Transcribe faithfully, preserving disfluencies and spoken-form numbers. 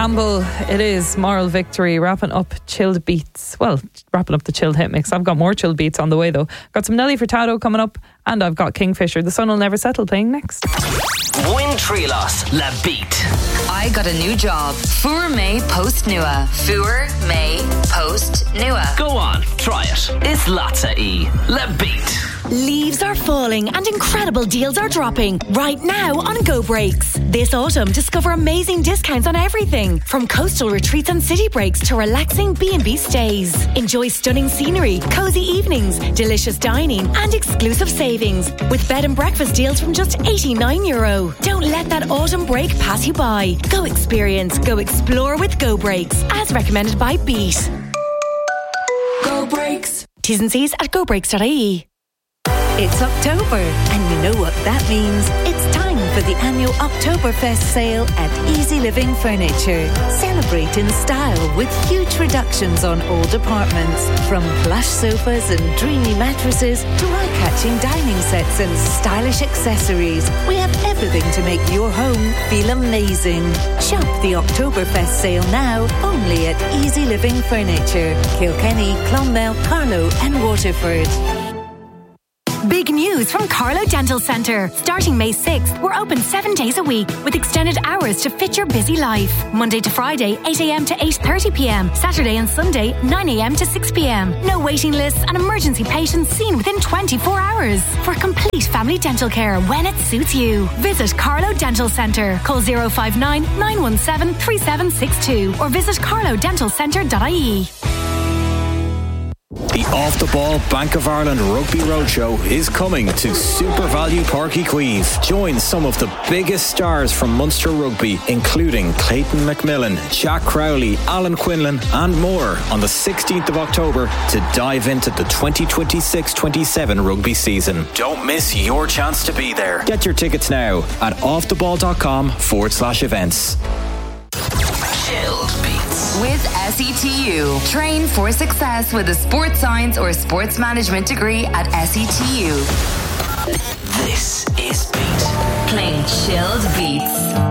Amble, it is moral victory, wrapping up chilled beats. Well, wrapping up the chilled hit mix. I've got more chilled beats on the way though. Got some Nelly Furtado coming up, and I've got Kingfisher, The Sun Will Never Settle, playing next. Win Trilos, La Beat. I got a new job. Fuair May Post Nua. Fuair May Post Nua. Go on, try it. It's lots of E. La Beat. Leaves are falling and incredible deals are dropping right now on Go Breaks. This autumn, discover amazing discounts on everything from coastal retreats and city breaks to relaxing B and B stays. Enjoy stunning scenery, cozy evenings, delicious dining and exclusive savings with bed and breakfast deals from just eighty-nine euro. Don't let that autumn break pass you by. Go experience, go explore with Go Breaks, as recommended by Beat. Go Breaks. T's and C's at go breaks dot I E. It's October, and you know what that means. It's time for the annual Oktoberfest sale at Easy Living Furniture. Celebrate in style with huge reductions on all departments. From plush sofas and dreamy mattresses to eye-catching dining sets and stylish accessories. We have everything to make your home feel amazing. Shop the Oktoberfest sale now, only at Easy Living Furniture. Kilkenny, Clonmel, Carlow and Waterford. Big news from Carlow Dental Centre. Starting May sixth, we're open seven days a week with extended hours to fit your busy life. Monday to Friday, eight a.m. to eight thirty p.m. Saturday and Sunday, nine a.m. to six p.m. No waiting lists and emergency patients seen within twenty-four hours. For complete family dental care when it suits you. Visit Carlow Dental Centre. Call zero five nine, nine one seven, three seven six two or visit carlow dental centre dot I E. The Off the Ball Bank of Ireland Rugby Roadshow is coming to Super Value Park Queeve. Join some of the biggest stars from Munster Rugby, including Clayton McMillan, Jack Crowley, Alan Quinlan and more on the sixteenth of October to dive into the twenty twenty-six twenty-seven rugby season. Don't miss your chance to be there. Get your tickets now at offtheball.com forward slash events. Chilled Beats. With S E T U. Train for success with a sports science or sports management degree at S E T U. This is Beat. Playing chilled beats.